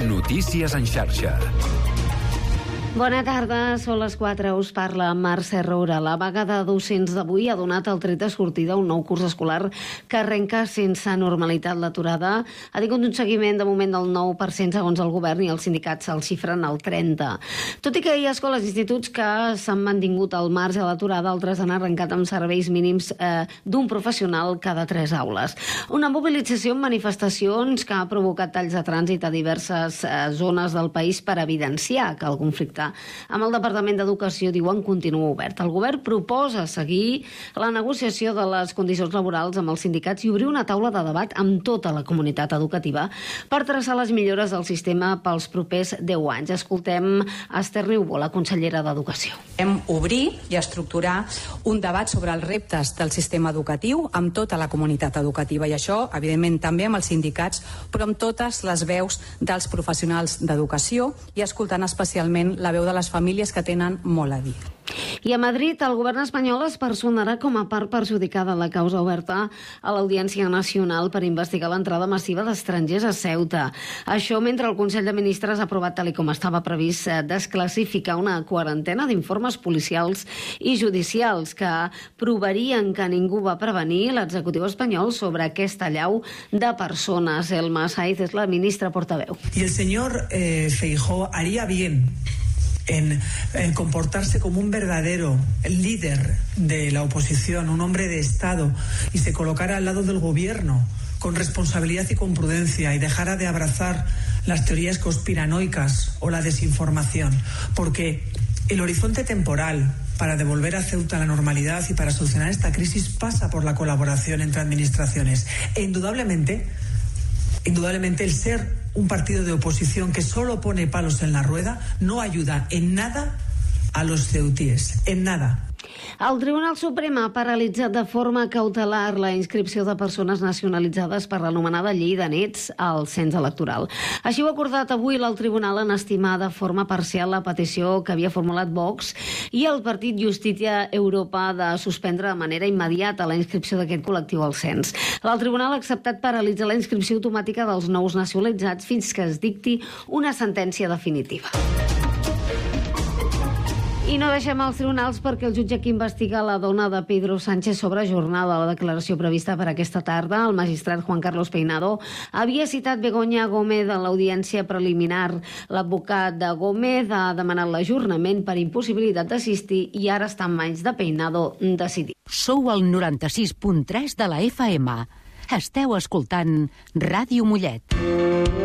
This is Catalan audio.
Notícies en xarxa. Bona tarda, són les 4, us parla Mercè Roura. La vaga de docents d'avui ha donat el tret de sortida a un nou curs escolar que arrenca sense normalitat. L'aturada ha tingut un seguiment de moment del 9% segons el govern i els sindicats el xifren al 30%. Tot i que hi ha escoles i instituts que s'han mantingut al marge de l'aturada, altres han arrencat amb serveis mínims d'un professional cada 3 aules. Una mobilització amb manifestacions que ha provocat talls de trànsit a diverses zones del país per evidenciar que el conflicte amb el Departament d'Educació, diuen, continua obert. El govern proposa seguir la negociació de les condicions laborals amb els sindicats i obrir una taula de debat amb tota la comunitat educativa per traçar les millores del sistema pels propers 10 anys. Escoltem Esther Niubó, la consellera d'Educació. Hem obrir i estructurar un debat sobre els reptes del sistema educatiu amb tota la comunitat educativa i això, evidentment, també amb els sindicats, però amb totes les veus dels professionals d'educació i escoltant especialment la veu de les famílies que tenen molt a dir. I a Madrid, el govern espanyol es personarà com a part perjudicada en la causa oberta a l'Audiència Nacional per investigar l'entrada massiva d'estrangers a Ceuta. Això mentre el Consell de Ministres ha aprovat, tal com estava previst, desclassificar una quarantena d'informes policials i judicials que provarien que ningú va prevenir l'executiu espanyol sobre aquesta allau de persones. Elma Saiz és la ministra portaveu. Y el señor Feijóo haría bien en comportarse como un verdadero líder de la oposición, un hombre de Estado, y se colocara al lado del gobierno con responsabilidad y con prudencia y dejara de abrazar las teorías conspiranoicas o la desinformación, porque el horizonte temporal para devolver a Ceuta la normalidad y para solucionar esta crisis pasa por la colaboración entre administraciones. E indudablemente el ser un partido de oposición que solo pone palos en la rueda no ayuda en nada a los ceutíes, en nada. El Tribunal Suprem ha paralitzat de forma cautelar la inscripció de persones nacionalitzades per l'anomenada llei de nets al cens electoral. Així ho ha acordat avui el Tribunal en estimar de forma parcial la petició que havia formulat Vox i el partit Justícia Europa de suspendre de manera immediata la inscripció d'aquest col·lectiu al cens. El Tribunal ha acceptat paralitzar la inscripció automàtica dels nous nacionalitzats fins que es dicti una sentència definitiva. I no deixem els tribunals perquè el jutge que investiga la dona de Pedro Sánchez sobre jornada. La declaració prevista per aquesta tarda, el magistrat Juan Carlos Peinado havia citat Begoña Gómez en l'audiència preliminar. L'advocat de Gómez ha demanat l'ajornament per impossibilitat d'assistir i ara està en mans de Peinado decidir. Sou al 96.3 de la FM. Esteu escoltant Ràdio Mollet.